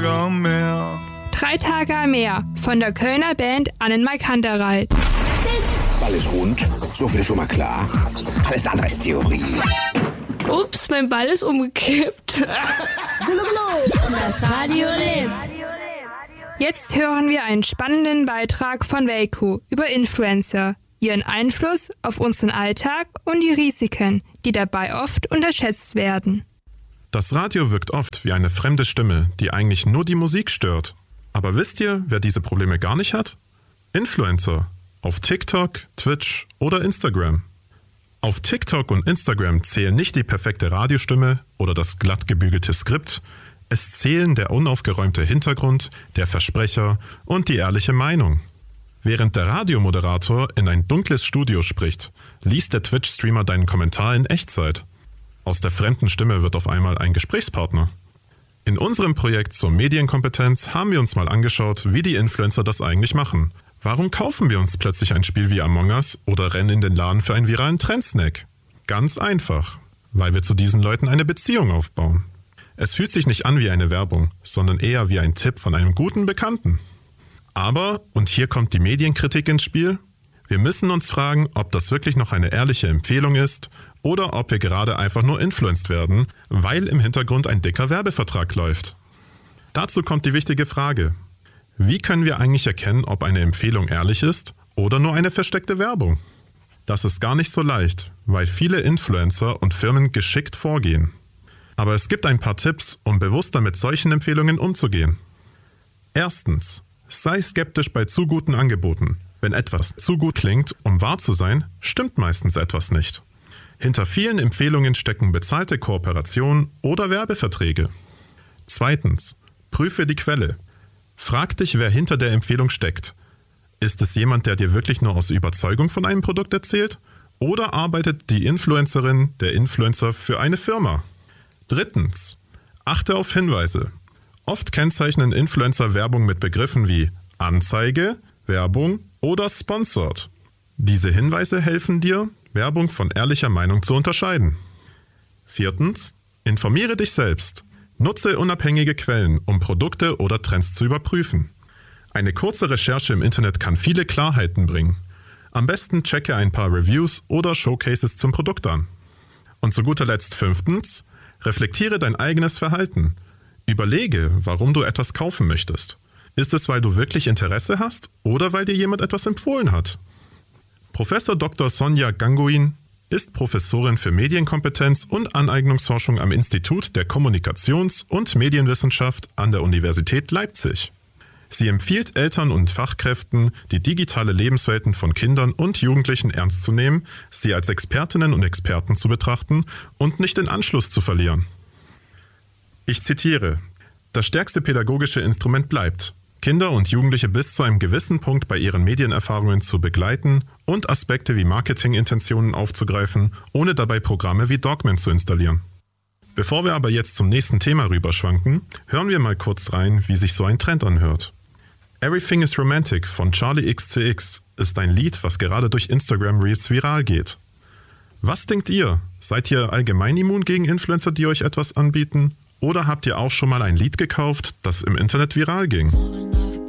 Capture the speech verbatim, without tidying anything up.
Tage am Meer. Drei Tage am Meer von der Kölner Band Annenmal Kantereit. Alles rund, so viel schon mal klar. Alles andere ist Theorie. Ups, mein Ball ist umgekippt. Das Radio lebt. Jetzt hören wir einen spannenden Beitrag von Welko über Influencer, ihren Einfluss auf unseren Alltag und die Risiken, die dabei oft unterschätzt werden. Das Radio wirkt oft wie eine fremde Stimme, die eigentlich nur die Musik stört. Aber wisst ihr, wer diese Probleme gar nicht hat? Influencer. Auf TikTok, Twitch oder Instagram. Auf TikTok und Instagram zählen nicht die perfekte Radiostimme oder das glatt gebügelte Skript. Es zählen der unaufgeräumte Hintergrund, der Versprecher und die ehrliche Meinung. Während der Radiomoderator in ein dunkles Studio spricht, liest der Twitch-Streamer deinen Kommentar in Echtzeit. Aus der fremden Stimme wird auf einmal ein Gesprächspartner. In unserem Projekt zur Medienkompetenz haben wir uns mal angeschaut, wie die Influencer das eigentlich machen. Warum kaufen wir uns plötzlich ein Spiel wie Among Us oder rennen in den Laden für einen viralen Trendsnack? Ganz einfach, weil wir zu diesen Leuten eine Beziehung aufbauen. Es fühlt sich nicht an wie eine Werbung, sondern eher wie ein Tipp von einem guten Bekannten. Aber, und hier kommt die Medienkritik ins Spiel, wir müssen uns fragen, ob das wirklich noch eine ehrliche Empfehlung ist oder ob wir gerade einfach nur influenced werden, weil im Hintergrund ein dicker Werbevertrag läuft. Dazu kommt die wichtige Frage: Wie können wir eigentlich erkennen, ob eine Empfehlung ehrlich ist oder nur eine versteckte Werbung? Das ist gar nicht so leicht, weil viele Influencer und Firmen geschickt vorgehen. Aber es gibt ein paar Tipps, um bewusster mit solchen Empfehlungen umzugehen. Erstens: Sei skeptisch bei zu guten Angeboten. Wenn etwas zu gut klingt, um wahr zu sein, stimmt meistens etwas nicht. Hinter vielen Empfehlungen stecken bezahlte Kooperationen oder Werbeverträge. Zweitens: Prüfe die Quelle. Frag dich, wer hinter der Empfehlung steckt. Ist es jemand, der dir wirklich nur aus Überzeugung von einem Produkt erzählt? Oder arbeitet die Influencerin, der Influencer für eine Firma? Drittens: Achte auf Hinweise. Oft kennzeichnen Influencer Werbung mit Begriffen wie Anzeige, Werbung oder Sponsored. Diese Hinweise helfen dir, Werbung von ehrlicher Meinung zu unterscheiden. Viertens: Informiere dich selbst. Nutze unabhängige Quellen, um Produkte oder Trends zu überprüfen. Eine kurze Recherche im Internet kann viele Klarheiten bringen. Am besten checke ein paar Reviews oder Showcases zum Produkt an. Und zu guter Letzt fünftens: Reflektiere dein eigenes Verhalten. Überlege, warum du etwas kaufen möchtest. Ist es, weil du wirklich Interesse hast oder weil dir jemand etwas empfohlen hat? Professor Doktor Sonja Ganguin ist Professorin für Medienkompetenz und Aneignungsforschung am Institut der Kommunikations- und Medienwissenschaft an der Universität Leipzig. Sie empfiehlt Eltern und Fachkräften, die digitale Lebenswelten von Kindern und Jugendlichen ernst zu nehmen, sie als Expertinnen und Experten zu betrachten und nicht den Anschluss zu verlieren. Ich zitiere: Das stärkste pädagogische Instrument bleibt, Kinder und Jugendliche bis zu einem gewissen Punkt bei ihren Medienerfahrungen zu begleiten und Aspekte wie Marketingintentionen aufzugreifen, ohne dabei Programme wie Dogmen zu installieren. Bevor wir aber jetzt zum nächsten Thema rüberschwanken, hören wir mal kurz rein, wie sich so ein Trend anhört. Everything is Romantic von Charlie X C X ist ein Lied, was gerade durch Instagram Reels viral geht. Was denkt ihr? Seid ihr allgemein immun gegen Influencer, die euch etwas anbieten? Oder habt ihr auch schon mal ein Lied gekauft, das im Internet viral ging?